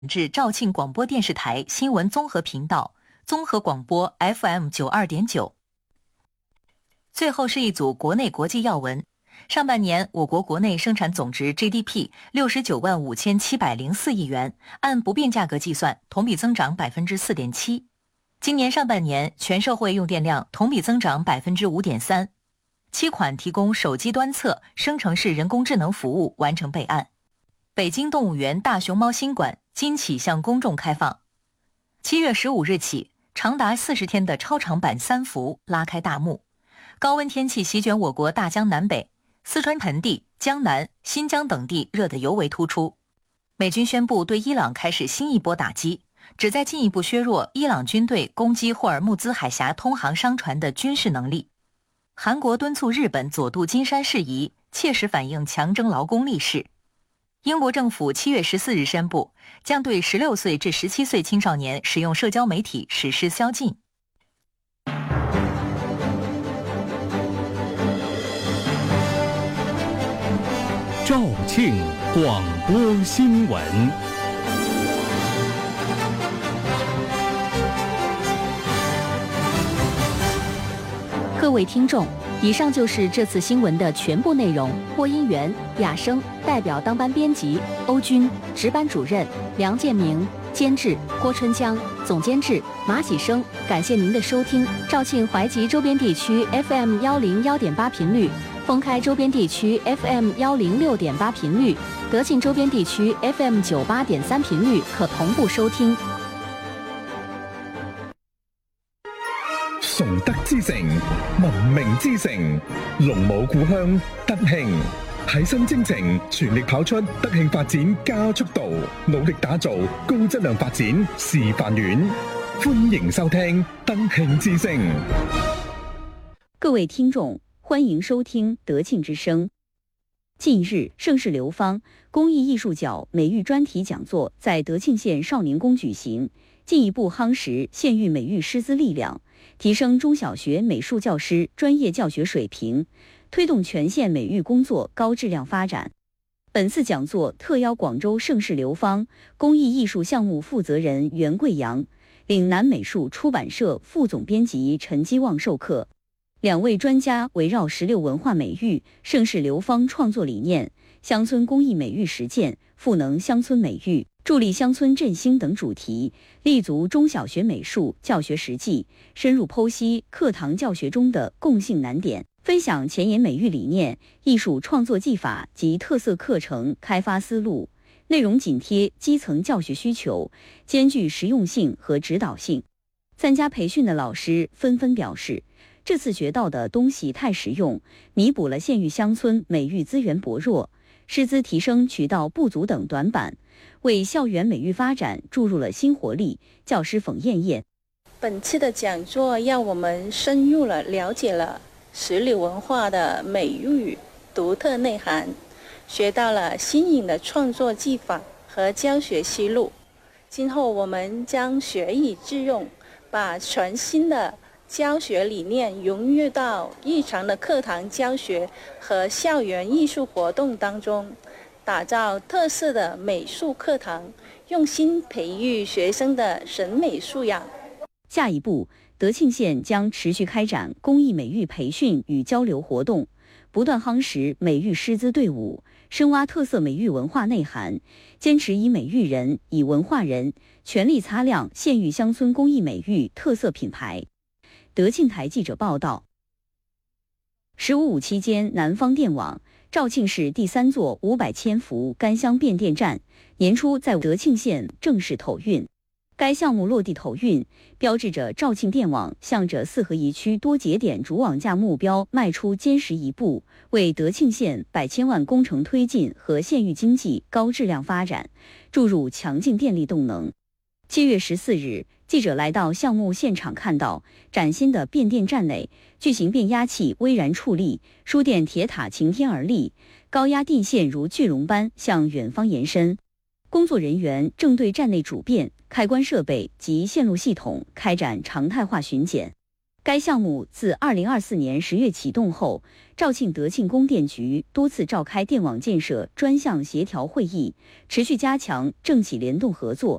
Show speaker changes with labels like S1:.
S1: 至肇庆广播电视台新闻综合频道、综合广播 FM92.9。最后是一组国内国际要闻。上半年，我国国内生产总值 GDP 695704亿元，按不变价格计算，同比增长 4.7%。今年上半年，全社会用电量同比增长 5.3%。7款提供手机端测生成式人工智能服务完成备案。北京动物园大熊猫新馆今起向公众开放。7月15日起，长达40天的超长版三伏拉开大幕。高温天气席卷我国大江南北，四川盆地、江南、新疆等地热得尤为突出。美军宣布对伊朗开始新一波打击，旨在进一步削弱伊朗军队攻击霍尔木兹海峡通航商船的军事能力。韩国敦促日本佐渡金山事宜，切实反映强征劳工力势。英国政府7月14日宣布，将对16岁至17岁青少年使用社交媒体实施宵禁。
S2: 肇庆广播新闻。
S3: 各位听众，以上就是这次新闻的全部内容。播音员雅生，代表当班编辑欧军，值班主任梁建明，监制郭春江，总监制马启生。感谢您的收听。肇庆怀集周边地区 FM101.8频率，封开周边地区 FM106.8频率，德庆周边地区 FM98.3频率可同步收聽。
S4: 崇德之城，文明之城，龍舞故鄉德慶，喺新征程全力跑出德慶發展加速度，努力打造高質量發展示範縣。歡迎收聽德慶之聲。
S3: 各位聽眾，歡迎收聽德慶之聲。近日，盛世流芳公益藝術角美育專題講座在德慶縣少年宮舉行，進一步夯實縣域美育師資力量，提升中小學美術教師專業教學水平，推動全縣美育工作高質量發展。本次講座特邀廣州盛世流芳公益藝術項目負責人袁貴陽、嶺南美術出版社副總編輯陳基旺授課。兩位專家圍繞16文化美育、盛世流芳創作理念、鄉村公益美育實踐、賦能鄉村美育、助力鄉村振興等主題，立足中小學美術教學實際，深入剖析課堂教學中的共性難點，分享前沿美育理念、藝術創作技法及特色課程開發思路，內容緊貼基層教學需求，兼具實用性和指導性。參加培訓的老師紛紛表示，這次學到的東西太實用，彌補了縣域鄉村美育資源薄弱、師資提升渠道不足等短板，為校園美育發展注入了新活力。教師馮燕燕，
S5: 本次的講座讓我們深入了解了16文化的美育獨特內涵，學到了新穎的創作技法和教學思路。今後我們將學以致用，把全新的教學理念融入到日常的課堂教學和校園藝術活動當中，打造特色的美術課堂，用心培育學生的審美素養。
S3: 下一步，德慶縣將持續開展公益美育培訓與交流活動，不斷夯實美育師資隊伍，深挖特色美育文化內涵，堅持以美育人、以文化人，全力擦亮縣域鄉村公益美育特色品牌。德慶台記者報道，15.5期間，南方電網肇慶市第3座500千伏乾箱變電站年初在德慶縣正式投運。該項目落地投運，標誌着肇慶電網向着4合一區多節點主網架目標邁出堅實一步，為德慶縣100千萬工程推進和縣域經濟高質量發展注入強勁電力動能。7月14日，記者來到項目現場，看到嶄新的變電站內，巨型變壓器巍然矗立，輸電鐵塔擎天而立，高壓電線如巨龍般向遠方延伸。工作人員正對站內主變、開關設備及線路系統開展常態化巡檢。 该项目自2024年10月启动后，肇庆德庆供电局多次召开电网建设专项协调会议，持续加强政企联动合作，